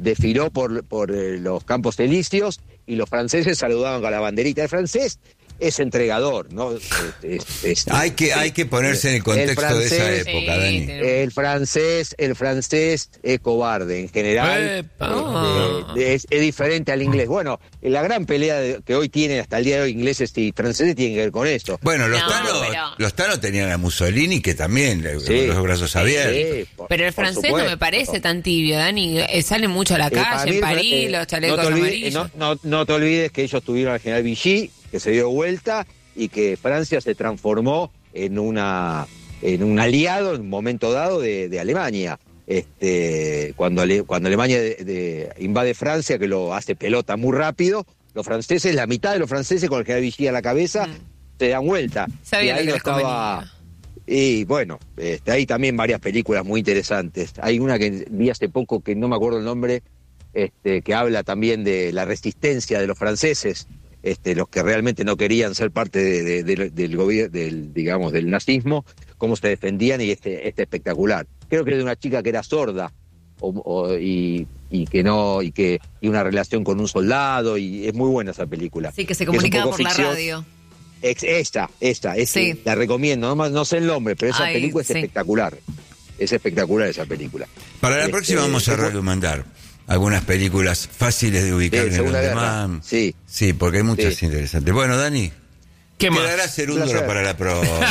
desfiló por los Campos Elíseos y los franceses saludaban con la banderita. El francés es entregador, ¿no? Hay que ponerse en el contexto francés, de esa época, Dani. El francés es cobarde en general. Es diferente al inglés. Bueno, la gran pelea que hoy tienen hasta el día de hoy ingleses y franceses tiene que ver con esto. Bueno, los tanos tenían a Mussolini, que también con los brazos abiertos. Pero el francés no me parece tan tibio, Dani. Sale mucho a la calle, en París, los chalecos amarillos. No te olvides que ellos tuvieron al general Vichy, que se dio vuelta, y que Francia se transformó en un aliado en un momento dado de Alemania. Cuando Alemania invade Francia, que lo hace pelota muy rápido, los franceses, la mitad de los franceses con el general Vichy a la cabeza, se dan vuelta. Sabía y ahí lo que no estaba. Y bueno, hay también varias películas muy interesantes. Hay una que vi hace poco, que no me acuerdo el nombre, que habla también de la resistencia de los franceses, los que realmente no querían ser parte del gobierno, del nazismo, cómo se defendían, y espectacular. Creo que es de una chica que era sorda y una relación con un soldado, y es muy buena esa película. Sí, que se comunicaba por ficción. La radio. Esta, sí. La recomiendo, no sé el nombre, pero esa película es espectacular. Es espectacular esa película. Para la próxima vamos a recomendar algunas películas fáciles de ubicar en los demás. Sí, porque hay muchas interesantes. Bueno, Dani, ¿qué más? Quedará Cerúndolo para la próxima.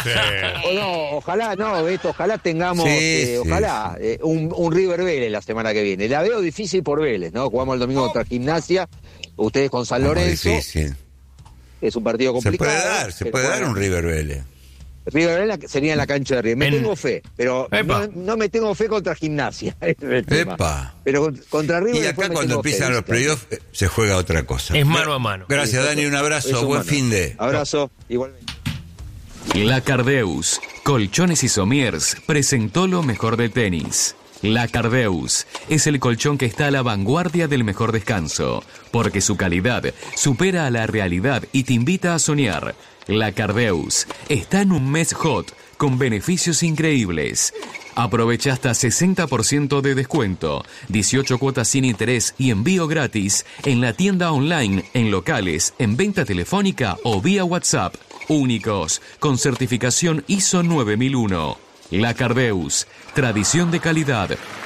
Ojalá tengamos un River Vélez la semana que viene. La veo difícil por Vélez, ¿no? Jugamos el domingo contra Gimnasia, ustedes con San Lorenzo. Difícil. Es un partido complicado. Se puede dar un River Vélez. River Vélez sería en la cancha de River. Me tengo fe, pero no me tengo fe contra Gimnasia. Pero contra River. Y acá cuando empiezan los playoffs se juega otra cosa. Es mano a mano. Gracias, Dani, un abrazo, buen fin de. Abrazo, igualmente. La Cardeus, Colchones y Somiers, presentó lo mejor del tenis. La Cardeus es el colchón que está a la vanguardia del mejor descanso, porque su calidad supera a la realidad y te invita a soñar. La Cardeus está en un mes hot con beneficios increíbles. Aprovecha hasta 60% de descuento, 18 cuotas sin interés y envío gratis en la tienda online, en locales, en venta telefónica o vía WhatsApp. Únicos, con certificación ISO 9001. La Cardeus, tradición de calidad,